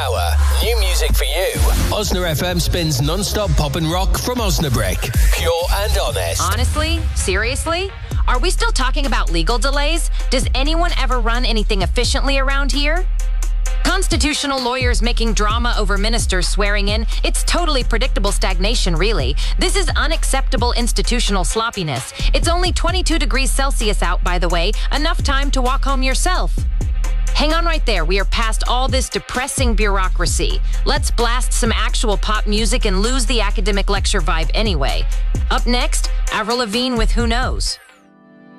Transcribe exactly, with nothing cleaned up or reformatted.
hour, new music for you. Osna F M spins non-stop pop and rock from Osnabrick. Pure and honest. Honestly? Seriously? Are we still talking about legal delays? Does anyone ever run anything efficiently around here? Constitutional lawyers making drama over ministers swearing in. It's totally predictable stagnation, really. This is unacceptable institutional sloppiness. It's only twenty-two degrees Celsius out, by the way. Enough time to walk home yourself. Hang on right there. We are past all this depressing bureaucracy. Let's blast some actual pop music and lose the academic lecture vibe anyway. Up next, Avril Lavigne with Who Knows.